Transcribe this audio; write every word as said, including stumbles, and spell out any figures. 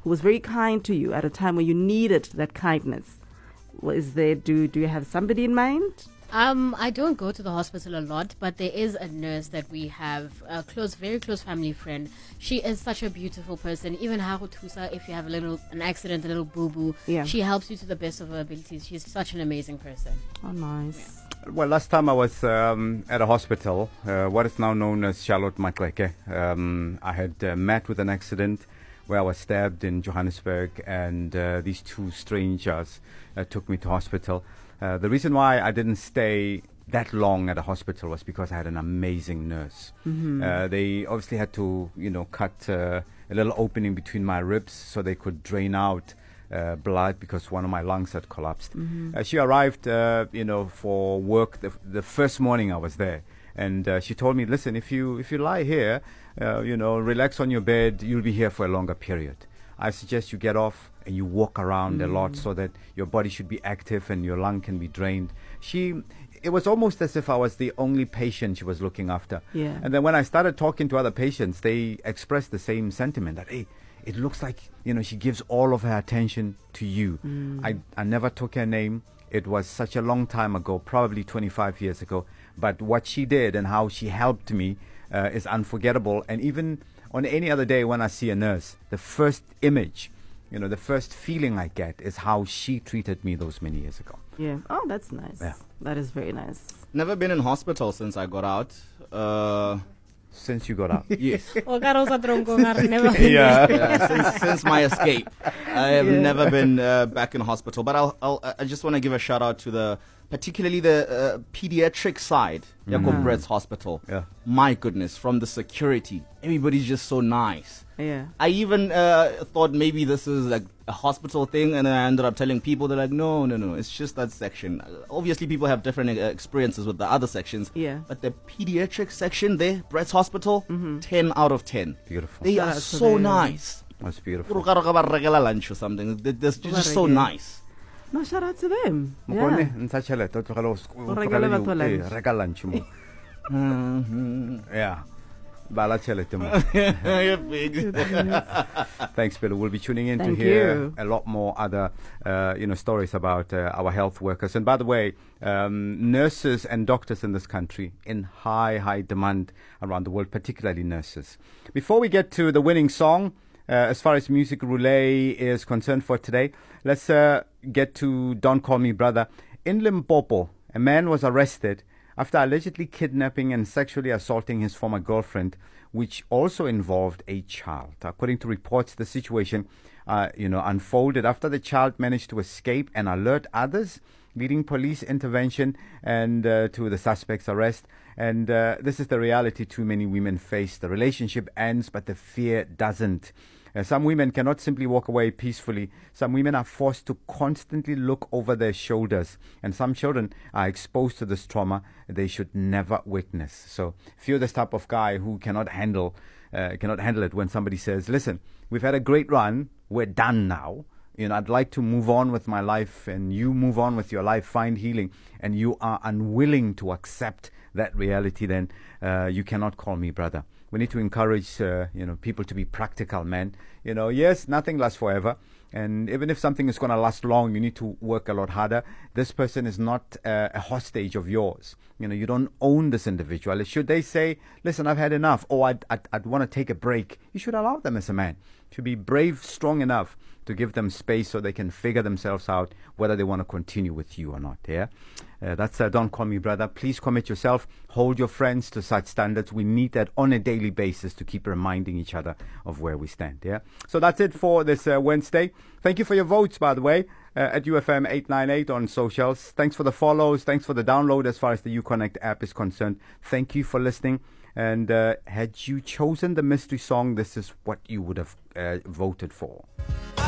who was very kind to you at a time when you needed that kindness? Well, is there, do, do you have somebody in mind? Um, I don't go to the hospital a lot, but there is a nurse that we have, a close, very close family friend. She is such a beautiful person. Even Harutusa, if you have a little, an accident, a little boo-boo, Yeah. she helps you to the best of her abilities. She's such an amazing person. Oh, nice. Well, last time I was um, at a hospital, uh, what is now known as Charlotte Maxeke. Um, I had uh, met with an accident where I was stabbed in Johannesburg, and uh, these two strangers uh, took me to hospital. Uh, the reason why I didn't stay that long at a hospital was because I had an amazing nurse. Mm-hmm. Uh, they obviously had to, you know, cut uh, a little opening between my ribs so they could drain out uh, blood because one of my lungs had collapsed. Mm-hmm. Uh, she arrived, uh, you know, for work the, the first morning I was there, and uh, she told me, "Listen, if you if you lie here, uh, you know, relax on your bed, you'll be here for a longer period. I suggest you get off and you walk around mm. a lot so that your body should be active and your lung can be drained." She, it was almost as if I was the only patient she was looking after. Yeah. And then when I started talking to other patients, they expressed the same sentiment that, hey, it looks like, you know, she gives all of her attention to you. Mm. I, I never took her name. It was such a long time ago, probably twenty-five years ago. But what she did and how she helped me uh, is unforgettable. And even on any other day when I see a nurse, the first image, you know, the first feeling I get is how she treated me those many years ago. Yeah. Oh, that's nice. Yeah. That is very nice. Never been in hospital since I got out. Uh, Since you got out. yes. Never. Yeah. Yeah, since, since my escape, I have Yeah. never been uh, back in hospital. But I'll, I'll, I just want to give a shout out to the, particularly the uh, pediatric side, Jacob Mhm. Brett's Hospital. Yeah. My goodness, from the security, everybody's just so nice. Yeah. I even uh, thought maybe this is like a hospital thing, and then I ended up telling people, they're like, no, no, no, it's just that section. Uh, obviously, people have different uh, experiences with the other sections. Yeah. But the pediatric section there, Brett's Hospital, Mhm. ten out of ten. Beautiful. They Shout are out to so them. nice. That's beautiful. Lunch or something. They- They're just so Ubareke. nice. No, shout out to them. Mokone, Yeah. ntsha tjhelete, o tlogele ho sk- o O rekele tlogele batho yo- eh, lunch. reka lunch mo. Mhm. Yeah. Bala tjhelete mo. You're big. Thanks, Bill. We'll be tuning in Thank to hear you. a lot more other, uh, you know, stories about uh, our health workers. And by the way, um, nurses and doctors in this country in high, high demand around the world, particularly nurses. Before we get to the winning song, uh, as far as Music Roulette is concerned for today, let's uh, get to Don't Call Me Brother. In Limpopo, a man was arrested after allegedly kidnapping and sexually assaulting his former girlfriend, which also involved a child. According to reports, the situation, uh, you know, unfolded after the child managed to escape and alert others, leading police intervention and uh, to the suspect's arrest. And uh, this is the reality too many women face. The relationship ends, but the fear doesn't. Uh, some women cannot simply walk away peacefully. Some women are forced to constantly look over their shoulders. And some children are exposed to this trauma they should never witness. So if you're this type of guy who cannot handle, uh, cannot handle it when somebody says, listen, we've had a great run, we're done now. You know, I'd like to move on with my life, and you move on with your life, find healing, and you are unwilling to accept that reality, then uh, you cannot call me brother. We need to encourage, uh, you know, people to be practical, man. You know, yes, nothing lasts forever. And even if something is going to last long, you need to work a lot harder. This person is not uh, a hostage of yours. You know, you don't own this individual. Should they say, listen, I've had enough, or I'd, I'd, I'd want to take a break, you should allow them as a man to be brave, strong enough to give them space so they can figure themselves out whether they want to continue with you or not. Yeah, uh, that's uh, Don't Call Me Brother. Please commit yourself. Hold your friends to such standards. We need that on a daily basis to keep reminding each other of where we stand. Yeah. So that's it for this uh, Wednesday. Thank you for your votes, by the way, uh, at U F M eight ninety-eight on socials. Thanks for the follows. Thanks for the download as far as the Uconnect app is concerned. Thank you for listening. And uh, had you chosen the mystery song, this is what you would have uh, voted for.